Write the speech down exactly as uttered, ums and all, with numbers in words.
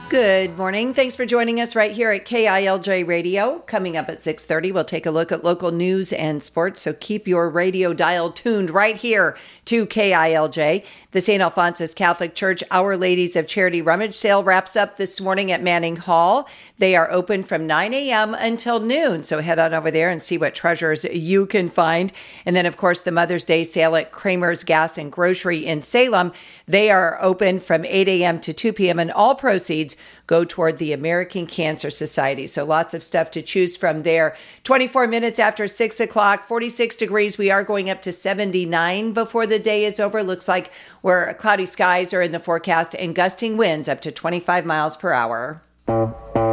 Good morning. Thanks for joining us right here at K I L J Radio. Coming up at six thirty, we'll take a look at local news and sports, so keep your radio dial tuned right here to K I L J. The Saint Alphonsus Catholic Church Our Ladies of Charity Rummage Sale wraps up this morning at Manning Hall. They are open from nine a.m. until noon, so head on over there and see what treasures you can find. And then, of course, the Mother's Day sale at Kramer's Gas and Grocery in Salem. They are open from eight a.m. to two p.m., and all proceeds go toward the American Cancer Society. So lots of stuff to choose from there. twenty-four minutes after six o'clock, forty-six degrees. We are going up to seventy-nine before the day is over. Looks like we're cloudy skies are in the forecast and gusting winds up to twenty-five miles per hour.